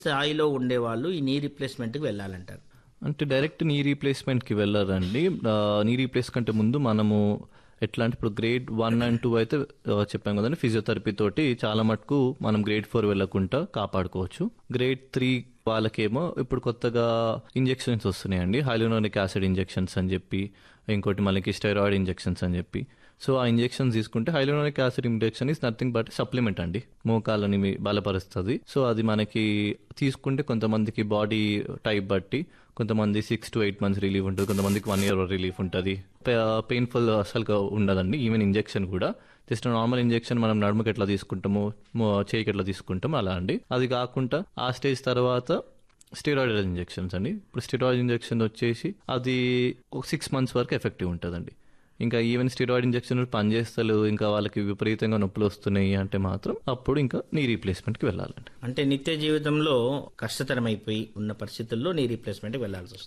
స్థాయిలో ఉండేవాళ్ళు ఈ నీ రీప్లేస్మెంట్కి వెళ్ళాలంటారు? అంటే డైరెక్ట్ నీ రీప్లేస్మెంట్కి వెళ్ళారండి. నీ రీప్లేస్ కంటే ముందు మనము ఎట్లా అంటే ఇప్పుడు గ్రేడ్ 1 and 2 అయితే చెప్పాం కదండి, ఫిజియోథెరపీ తోటి చాలా మటుకు మనం గ్రేడ్ 4 వెళ్ళకుండా కాపాడుకోవచ్చు. గ్రేడ్ 3 వాళ్ళకేమో ఇప్పుడు కొత్తగా ఇంజెక్షన్స్ వస్తున్నాయండి, హైలోనిక్ యాసిడ్ ఇంజెక్షన్స్ అని చెప్పి, ఇంకోటి మనకి స్టెరాయిడ్ ఇంజెక్షన్స్ అని చెప్పి. సో ఆ ఇంజెక్షన్స్ తీసుకుంటే హైలోనిక్ acid injection is nothing but supplement అండి, మోకాలని బలపరుస్తుంది. సో అది మనకి తీసుకుంటే కొంతమందికి బాడీ టైప్ బట్టి కొంతమంది 6 to 8 months రిలీఫ్ ఉంటుంది, కొంతమందికి 1 year రిలీఫ్ ఉంటుంది. పెయిన్ఫుల్ అసలు ఉండదండి ఈవెన్ ఇంజెక్షన్ కూడా. జస్ట్ నార్మల్ ఇంజెక్షన్ మనం నడుముకి ఎట్లా తీసుకుంటామో చేయికి ఎట్లా తీసుకుంటామో అలా అండి. అది కాకుండా ఆ స్టేజ్ తర్వాత స్టెరాయిడ్ ఇంజెక్షన్స్ అండి. ఇప్పుడు స్టెరాయిడ్ ఇంజెక్షన్ వచ్చేసి అది 6 months వరకు ఎఫెక్టివ్ ఉంటుందండి. ఇంకా ఈవెన్ స్టెరాయిడ్ ఇంజెక్షన్ పనిచేస్తలు, ఇంకా వాళ్ళకి విపరీతంగా నొప్పులు వస్తున్నాయి అంటే మాత్రం అప్పుడు ఇంకా నీ రీప్లేస్మెంట్కి వెళ్ళాలండి. అంటే నిత్య జీవితంలో కష్టతరమైపోయి ఉన్న పరిస్థితుల్లో నీ రీప్లేస్మెంట్కి వెళ్ళాల్సి వస్తుంది.